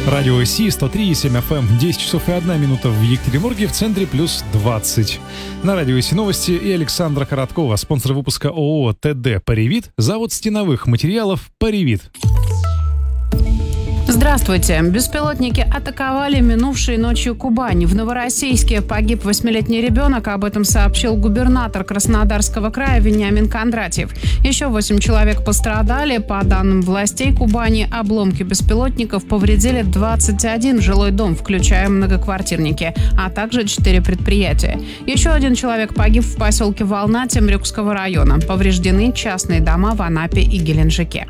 Радио Си 103,7 FM, 10 часов и 1 минута в Екатеринбурге, в центре плюс 20. На Радио Си новости и Александра Короткова, спонсор выпуска ООО ТД «Паривит», завод стеновых материалов «Паривит». Здравствуйте. Беспилотники атаковали минувшей ночью Кубань. В Новороссийске погиб 8-летний ребенок. Об этом сообщил губернатор Краснодарского края Вениамин Кондратьев. Еще 8 человек пострадали. По данным властей Кубани, обломки беспилотников повредили 21 жилой дом, включая многоквартирники, а также 4 предприятия. Еще один человек погиб в поселке Волна Темрюкского района. Повреждены частные дома в Анапе и Геленджике.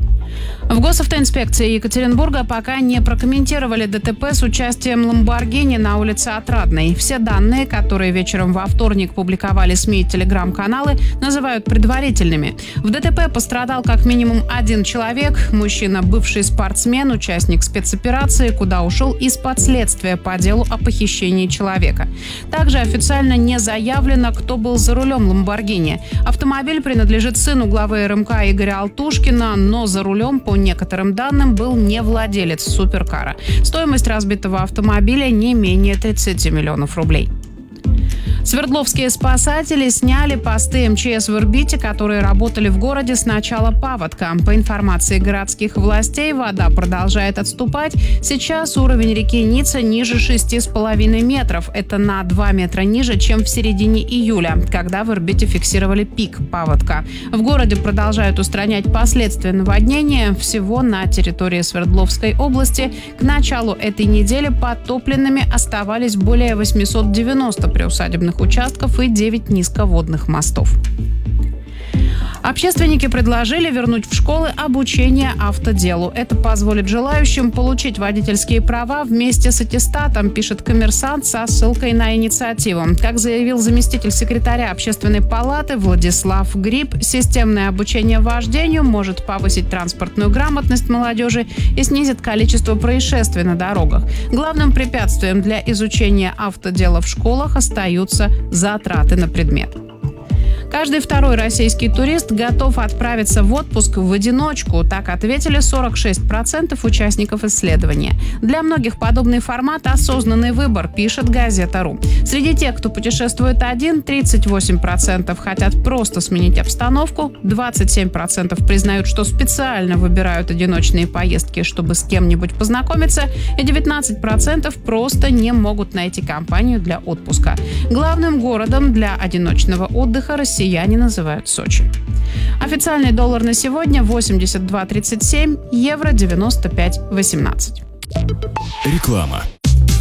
В госавтоинспекции Екатеринбурга пока не прокомментировали ДТП с участием «Ламборгини» на улице Отрадной. Все данные, которые вечером во вторник публиковали СМИ и телеграм-каналы, называют предварительными. В ДТП пострадал как минимум один человек. Мужчина, бывший спортсмен, участник спецоперации, куда ушел из-под следствия по делу о похищении человека. Также официально не заявлено, кто был за рулем «Ламборгини». Автомобиль принадлежит сыну главы РМК Игоря Алтушкина, но за рулем, по некоторым данным, был не владелец суперкара. Стоимость разбитого автомобиля не менее 30 миллионов рублей. Свердловские спасатели сняли посты МЧС в Ирбите, которые работали в городе с начала паводка. По информации городских властей, вода продолжает отступать. Сейчас уровень реки Ница ниже 6,5 метров. Это на 2 метра ниже, чем в середине июля, когда в Ирбите фиксировали пик паводка. В городе продолжают устранять последствия наводнения. Всего на территории Свердловской области к началу этой недели подтопленными оставались более 890 приусадебных участков и 9 низководных мостов. Общественники предложили вернуть в школы обучение автоделу. Это позволит желающим получить водительские права вместе с аттестатом, пишет «Коммерсант» со ссылкой на инициативу. Как заявил заместитель секретаря Общественной палаты Владислав Гриб, системное обучение вождению может повысить транспортную грамотность молодежи и снизит количество происшествий на дорогах. Главным препятствием для изучения автодела в школах остаются затраты на предмет. Каждый второй российский турист готов отправиться в отпуск в одиночку. Так ответили 46% участников исследования. Для многих подобный формат – осознанный выбор, пишет газета.ру. Среди тех, кто путешествует один, 38% хотят просто сменить обстановку, 27% признают, что специально выбирают одиночные поездки, чтобы с кем-нибудь познакомиться, и 19% просто не могут найти компанию для отпуска. Главным городом для одиночного отдыха россияне называют Сочи. Официальный доллар на сегодня 82.37, евро 95.18. Реклама.